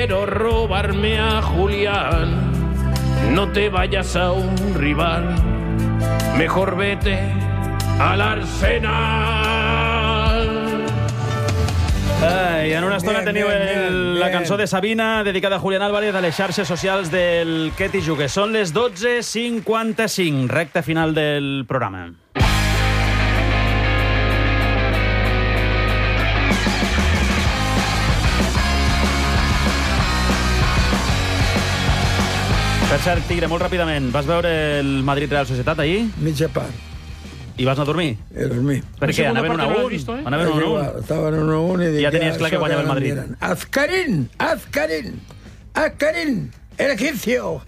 quiero robarme a Julián. No te vayas a un rival, mejor vete al Arsenal. I en una estona teniu la cançó de Sabina dedicada a Julián Álvarez a les xarxes socials del Que t'hi jugues. Són les 12:55, recta final del programa. Per cert, Tigre, molt ràpidament, vas veure el Madrid-Real Societat ahir? Mitja part. I vas anar a dormir? He dormit. Per què? Anaven 1-1? Anaven 1-1? Estaven 1-1 i dic... Ja tenies clar que guanyava el Madrid. Azkarin! El egipcio!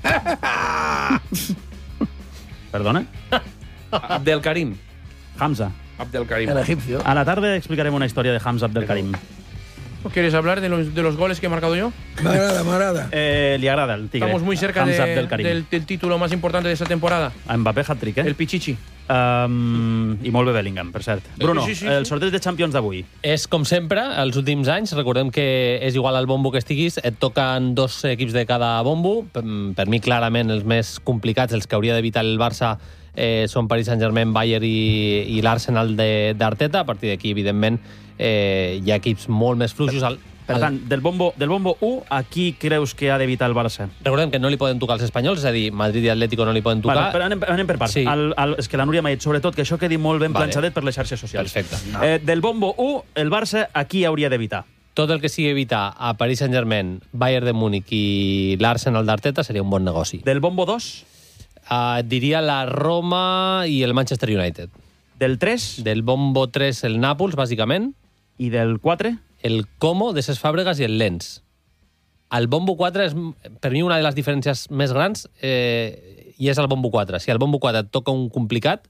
Perdona? Abdelkarim. Hamza. Abdelkarim. El egipcio. A la tarde explicarem una historia de Hamza Abdelkarim. ¿Quieres hablar de los goles que he marcado yo? M'agrada. Li agrada el Tigre. Estamos muy cerca Hamza Abdelkarim. del título más importante de esta temporada. A Mbappé hat-trick, El Pichichi. I molt bé Bellingham, per cert. Bruno, Sí. el sorteig de Champions d'avui. És, com sempre, els últims anys. Recordem que és igual al bombo que estiguis. Et toquen 2 equips de cada bombo. Per mi, clarament, els més complicats, els que hauria d'evitar el Barça, són Paris Saint-Germain, Bayern i l'Arsenal d'Arteta. A partir d'aquí, evidentment, hi ha equips molt més fluixos. Per tant, del bombo 1, a qui creus que ha d'evitar el Barça? Recordem que no li poden tocar els espanyols, és a dir, Madrid i Atlético no li poden tocar. Vale, però anem per parts. Sí. És que la Núria m'ha dit, sobretot, que això quedi molt ben planxadet per les xarxes socials. Perfecte. Del bombo 1, el Barça, a qui hauria d'evitar? Tot el que sigui evitar a Paris Saint-Germain, Bayern de Múnich i l'Arsenal d'Arteta seria un bon negoci. Del bombo 2? Diria la Roma i el Manchester United. Del 3? Del bombo 3, el Nàpols, bàsicament. I del 4? El Como, de Cesc Fàbregas i el Lens. El bombo 4 és, per mi, una de les diferències més grans i és el bombo 4. Si el bombo 4 et toca un complicat,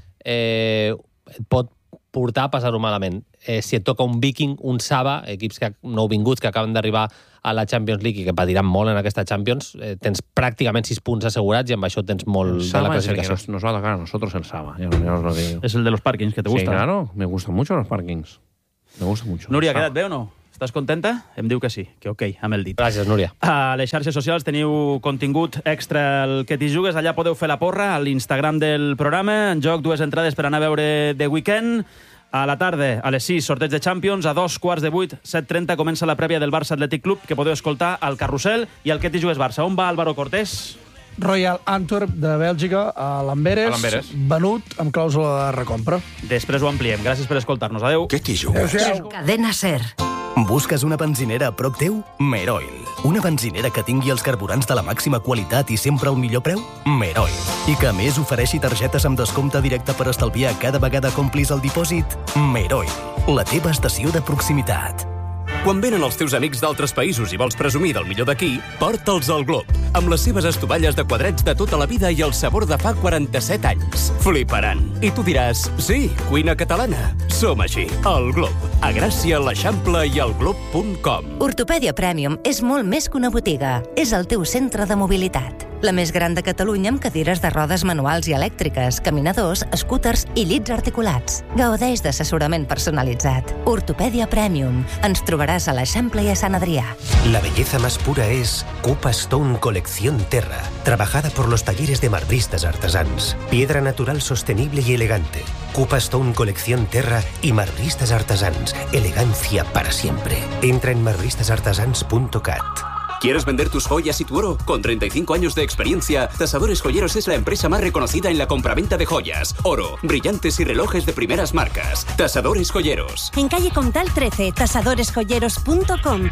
et pot portar a passar-ho malament. Si et toca un Viking, un Saba, equips nouvinguts que acaben d'arribar a la Champions League i que patiran molt en aquesta Champions, tens pràcticament 6 punts assegurats i amb això tens molt de la clasificació. Nos va a tocar a nosotros el Saba. Ya os lo digo. És el de los parkings, que te gusta. Sí, claro. Me gustan mucho los parkings. Me gusta mucho. Núria, ha quedat bé o no? Estàs contenta? Em diu que sí, que ok, amb el dit. Gràcies, Núria. A les xarxes socials teniu contingut extra al Que t'hi jugues. Allà podeu fer la porra a l'Instagram del programa. En joc 2 entrades per anar a veure The Weeknd. A la tarda, a les 6, sorteig de Champions. A 2:15, 7:30, comença la prèvia del Barça Atlètic Club, que podeu escoltar al Carrusel i al Que t'hi jugues Barça. On va Álvaro Cortés? Royal Antwerp de Bèlgica a l'Amberes, venut amb clàusula de recompra. Després ho ampliem. Gràcies per escoltar-nos. Adéu. Que t'hi jugues? Cadena SER. Busques una benzinera a prop teu? Meroil. Una benzinera que tingui els carburants de la màxima qualitat i sempre al millor preu? Meroil. I que a més ofereixi targetes amb descompte directe per estalviar cada vegada que omplis el dipòsit? Meroil. La teva estació de proximitat. Quan venen els teus amics d'altres països i vols presumir del millor d'aquí, porta'ls al Glob, amb les seves estovalles de quadrets de tota la vida i el sabor de fa 47 anys. Fliparan. I tu diràs, sí, cuina catalana. Som així, al Glob. A Gràcia, l'Eixample i al glob.com. Ortopèdia Premium és molt més que una botiga. És el teu centre de mobilitat. La més gran de Catalunya amb cadires de rodes manuals i elèctriques, caminadors, scooters i llits articulats. Gaudeix d'assessorament personalitzat. Ortopèdia Premium. Ens trobaràs a l'Eixample i a Sant Adrià. La belleza más pura es Coupa Stone Colección Terra, trabajada por los talleres de marbristas artesans. Piedra natural sostenible y elegante. Coupa Stone Colección Terra y marbristas artesans. Elegancia para siempre. Entra en marbristasartesans.cat. ¿Quieres vender tus joyas y tu oro? Con 35 años de experiencia, Tasadores Joyeros es la empresa más reconocida en la compraventa de joyas, oro, brillantes y relojes de primeras marcas. Tasadores Joyeros. En calle Comtal 13, tasadoresjoyeros.com.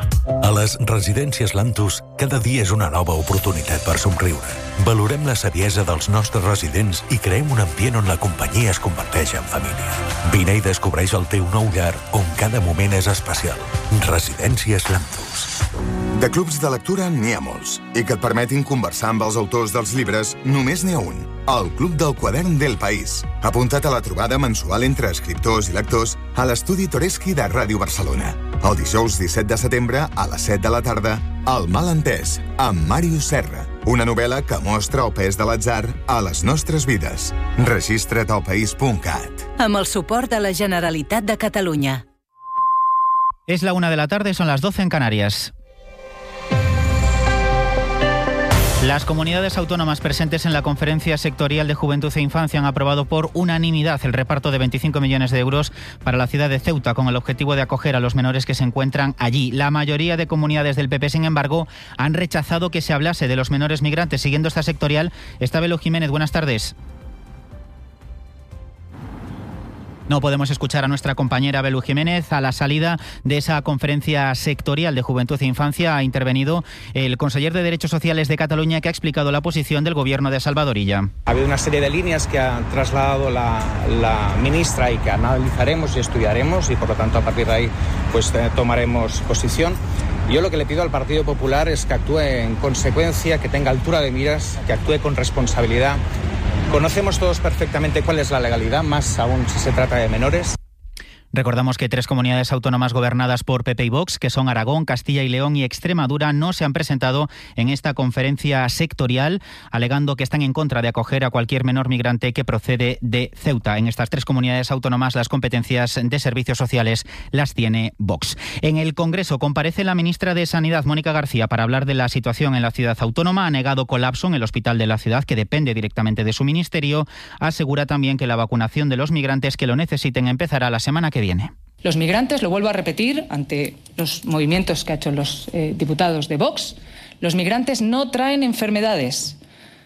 A les residències Lantus, cada dia és una nova oportunitat per somriure. Valorem la saviesa dels nostres residents i creem un ambient on la companyia es converteix en família. Vine i descobreix el teu nou llar, on cada moment és especial. Residències Lantus. De clubs de lectura n'hi ha molts, i que et permetin conversar amb els autors dels llibres només n'hi ha un, el Club del Quadern del País. Apunta't a la trobada mensual entre escriptors i lectors a l'estudi Toreschi de Ràdio Barcelona. El dijous 17 de setembre, a les 7 de la tarda, El malentès, amb Màrius Serra. Una novel·la que mostra el pes de l'atzar a les nostres vides. Registra't al país.cat. Amb el suport de la Generalitat de Catalunya. Es la 1 de la tarde, son las 12 en Canarias. Las comunidades autónomas presentes en la Conferencia Sectorial de Juventud e Infancia han aprobado por unanimidad el reparto de 25 millones de euros para la ciudad de Ceuta, con el objetivo de acoger a los menores que se encuentran allí. La mayoría de comunidades del PP, sin embargo, han rechazado que se hablase de los menores migrantes. Siguiendo esta sectorial está Belu Jiménez. Buenas tardes. No podemos escuchar a nuestra compañera Belu Jiménez. A la salida de esa conferencia sectorial de Juventud e Infancia ha intervenido el conseller de Derechos Sociales de Cataluña, que ha explicado la posición del gobierno de Salvador Illa. Ha habido una serie de líneas que ha trasladado la ministra y que analizaremos y estudiaremos, y por lo tanto a partir de ahí pues tomaremos posición. Yo lo que le pido al Partido Popular es que actúe en consecuencia, que tenga altura de miras, que actúe con responsabilidad. Conocemos todos perfectamente cuál es la legalidad, más aún si se trata de menores. Recordamos que 3 comunidades autónomas gobernadas por PP y Vox, que son Aragón, Castilla y León y Extremadura, no se han presentado en esta conferencia sectorial, alegando que están en contra de acoger a cualquier menor migrante que procede de Ceuta. En estas 3 comunidades autónomas las competencias de servicios sociales las tiene Vox. En el Congreso comparece la ministra de Sanidad, Mónica García, para hablar de la situación en la ciudad autónoma. Ha negado colapso en el hospital de la ciudad, que depende directamente de su ministerio. Asegura también que la vacunación de los migrantes que lo necesiten empezará la semana que viene. Los migrantes, lo vuelvo a repetir ante los movimientos que han hecho los diputados de Vox, los migrantes no traen enfermedades.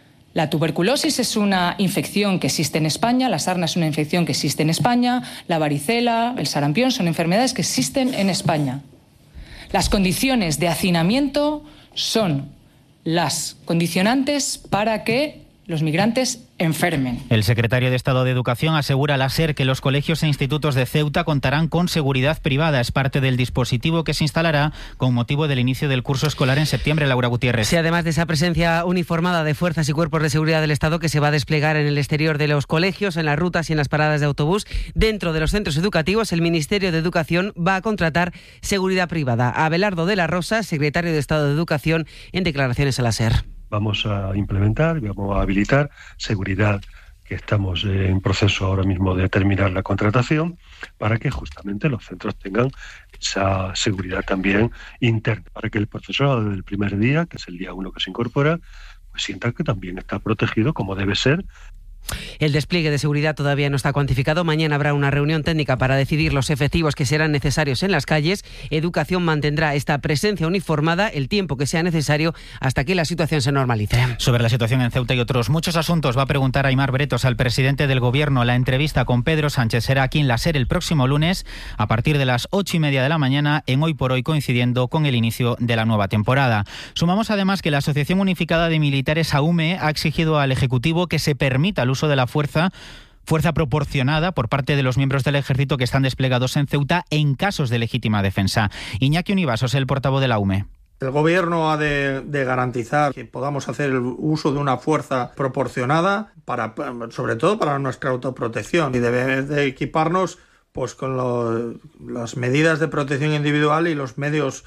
La tuberculosis es una infección que existe en España, la sarna es una infección que existe en España, la varicela, el sarampión son enfermedades que existen en España. Las condiciones de hacinamiento son las condicionantes para que los migrantes enfermen. El secretario de Estado de Educación asegura a la SER que los colegios e institutos de Ceuta contarán con seguridad privada. Es parte del dispositivo que se instalará con motivo del inicio del curso escolar en septiembre. Laura Gutiérrez. Sí, además de esa presencia uniformada de fuerzas y cuerpos de seguridad del Estado que se va a desplegar en el exterior de los colegios, en las rutas y en las paradas de autobús, dentro de los centros educativos, el Ministerio de Educación va a contratar seguridad privada. Abelardo de la Rosa, secretario de Estado de Educación, en declaraciones a la SER. Vamos a implementar, vamos a habilitar seguridad, que estamos en proceso ahora mismo de terminar la contratación, para que justamente los centros tengan esa seguridad también interna, para que el profesorado desde el primer día, que es el día 1 que se incorpora, pues sienta que también está protegido como debe ser. El despliegue de seguridad todavía no está cuantificado. Mañana habrá una reunión técnica para decidir los efectivos que serán necesarios en las calles. Educación mantendrá esta presencia uniformada el tiempo que sea necesario hasta que la situación se normalice. Sobre la situación en Ceuta y otros muchos asuntos va a preguntar Aimar Bretos al presidente del Gobierno. La entrevista con Pedro Sánchez será aquí en la SER el próximo lunes a partir de las 8:30 de la mañana, en Hoy por Hoy, coincidiendo con el inicio de la nueva temporada. Sumamos además que la Asociación Unificada de Militares, AUME, ha exigido al Ejecutivo que se permita el uso de la fuerza proporcionada por parte de los miembros del Ejército que están desplegados en Ceuta en casos de legítima defensa. Iñaki Univasos, el portavoz de la UME. El Gobierno ha de garantizar que podamos hacer el uso de una fuerza proporcionada, sobre todo para nuestra autoprotección, y debe de equiparnos pues con las medidas de protección individual y los medios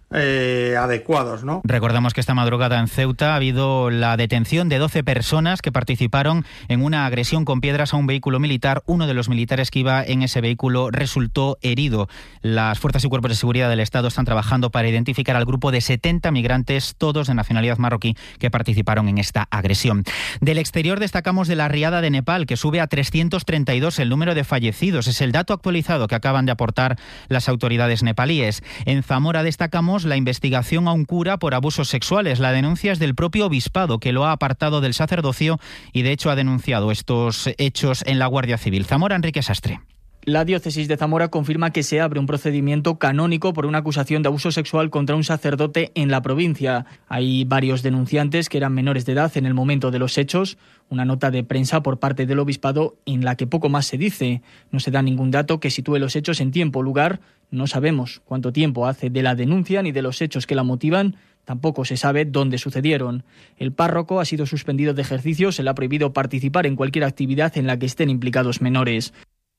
adecuados, ¿no? Recordamos que esta madrugada en Ceuta ha habido la detención de 12 personas que participaron en una agresión con piedras a un vehículo militar. Uno de los militares que iba en ese vehículo resultó herido. Las fuerzas y cuerpos de seguridad del Estado están trabajando para identificar al grupo de 70 migrantes, todos de nacionalidad marroquí, que participaron en esta agresión. Del exterior destacamos de la riada de Nepal, que sube a 332 el número de fallecidos. Es el dato actualizado que acaban de aportar las autoridades nepalíes. En Zamora destacamos la investigación a un cura por abusos sexuales. La denuncia es del propio obispado, que lo ha apartado del sacerdocio y de hecho ha denunciado estos hechos en la Guardia Civil. Zamora, Enrique Sastre. La diócesis de Zamora confirma que se abre un procedimiento canónico por una acusación de abuso sexual contra un sacerdote en la provincia. Hay varios denunciantes que eran menores de edad en el momento de los hechos. Una nota de prensa por parte del obispado en la que poco más se dice. No se da ningún dato que sitúe los hechos en tiempo o lugar. No sabemos cuánto tiempo hace de la denuncia ni de los hechos que la motivan. Tampoco se sabe dónde sucedieron. El párroco ha sido suspendido de ejercicio. Se le ha prohibido participar en cualquier actividad en la que estén implicados menores.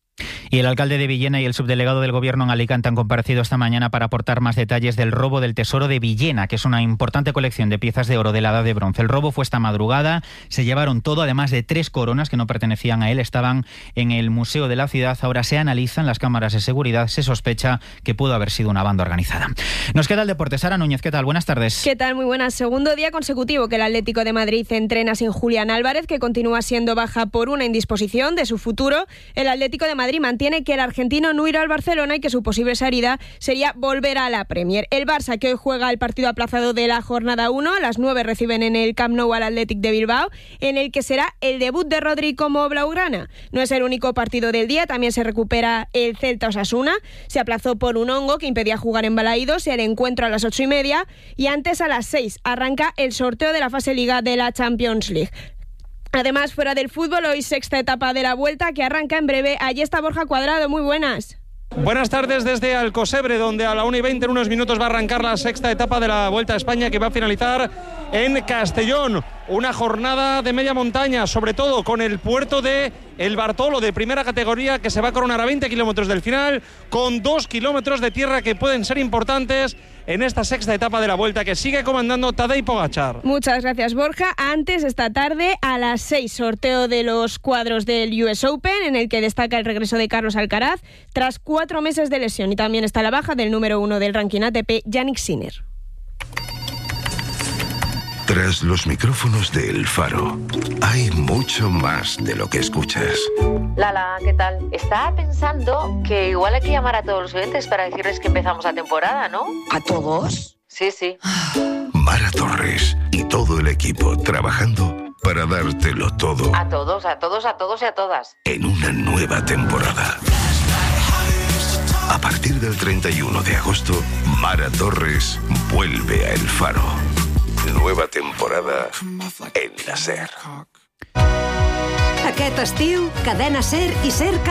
Y el alcalde de Villena y el subdelegado del Gobierno en Alicante han comparecido esta mañana para aportar más detalles del robo del Tesoro de Villena, que es una importante colección de piezas de oro de la Edad de Bronce. El robo fue esta madrugada, se llevaron todo, además de 3 coronas que no pertenecían a él, estaban en el Museo de la Ciudad. Ahora se analizan las cámaras de seguridad, se sospecha que pudo haber sido una banda organizada. Nos queda el deporte. Sara Núñez, ¿qué tal? Buenas tardes. ¿Qué tal? Muy buenas. Segundo día consecutivo que el Atlético de Madrid entrena sin Julián Álvarez, que continúa siendo baja por una indisposición de su futuro. El Atlético de Madrid mantiene que el argentino no irá al Barcelona y que su posible salida sería volver a la Premier. El Barça, que hoy juega el partido aplazado de la jornada 1, a las 9 reciben en el Camp Nou al Athletic de Bilbao, en el que será el debut de Rodri como blaugrana. No es el único partido del día, también se recupera el Celta Osasuna. Se aplazó por un hongo que impedía jugar en Balaídos, el encuentro a las 8:30, y antes a las 6 arranca el sorteo de la fase Liga de la Champions League. Además, fuera del fútbol, hoy sexta etapa de la Vuelta que arranca en breve. Allí está Borja Cuadrado, muy buenas. Buenas tardes desde Alcosebre, donde a la 1:20 en unos minutos va a arrancar la sexta etapa de la Vuelta a España, que va a finalizar en Castellón. Una jornada de media montaña, sobre todo con el puerto de El Bartolo, de primera categoría, que se va a coronar a 20 kilómetros del final, con 2 kilómetros de tierra que pueden ser importantes en esta sexta etapa de la Vuelta, que sigue comandando Tadej Pogačar. Muchas gracias, Borja. Antes, esta tarde, a las 6, sorteo de los cuadros del US Open, en el que destaca el regreso de Carlos Alcaraz, tras 4 meses de lesión. Y también está la baja del número 1 del ranking ATP, Jannik Sinner. Tras los micrófonos de El Faro, hay mucho más de lo que escuchas. Lala, ¿qué tal? Estaba pensando que igual hay que llamar a todos los oyentes para decirles que empezamos la temporada, ¿no? ¿A todos? Sí, sí. Mara Torres y todo el equipo trabajando para dártelo todo. A todos, a todos, a todos y a todas. En una nueva temporada. A partir del 31 de agosto, Mara Torres vuelve a El Faro. Nueva temporada en la SER. Aquest estiu, Cadena SER i SER